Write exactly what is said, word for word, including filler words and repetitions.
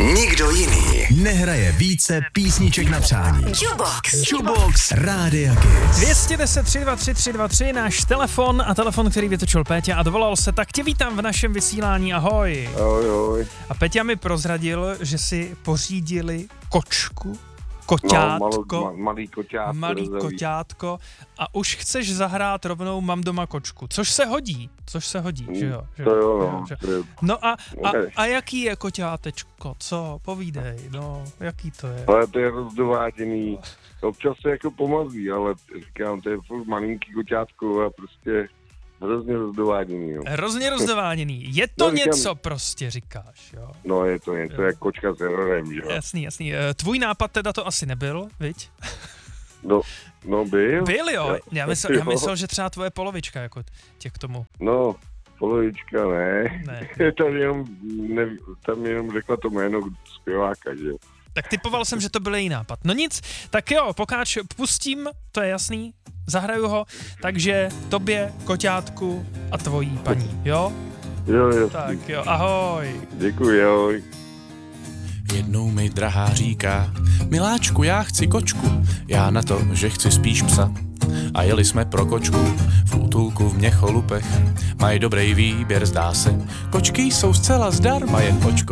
Nikdo jiný nehraje více písniček na přání. Jukebox. Jukebox Rádia Kids. dvě stě deset tři dva tři tři dva tři, náš telefon a telefon, který vytočil Péťa a dovolal se, tak tě vítám v našem vysílání, ahoj. Ahoj, ahoj. A Péťa mi prozradil, že si pořídili kočku, koťátko, no, malo, ma, malý koťátko, malý rozumí. koťátko a už chceš zahrát rovnou Mám doma kočku, což se hodí, což se hodí, že jo? Že To jo, no. že? To je, No a, a, Okay. a jaký je koťátečko, co, povídej, no, jaký to je? ale to je rozdováděný. Občas se jako pomazí, ale říkám, to je furt malinký koťátko a prostě hrozně rozdováděný. No, Hrozně rozdováněný, je to No, říkám- něco prostě, říkáš, jo? no je to něco jak kočka s errorem, že jo. Jasný, jasný. Eh, Tvůj nápad teda to asi nebyl, viď? No, no byl. Byl, jo. Já myslel, já Jo. myslel, že třeba tvoje polovička jako tě k tomu. No, polovička ne. Ne. tam, jenom, ne, tam jenom řekla to jméno zpěváka, že jo. Tak typoval jsem, že to byl její nápad. No nic, tak jo, pokáč pustím, to je jasný, zahraju ho, takže tobě, koťátku a tvojí paní, jo? Jo, jo. Tak jo, ahoj. Děkuji, ahoj. Jednou mi drahá říká, miláčku, já chci kočku, já na to, že chci spíš psa. A jeli jsme pro kočku, v útulku v Měcholupech, mají dobrý výběr, zdá se. Kočky jsou zcela zdarma, jen očko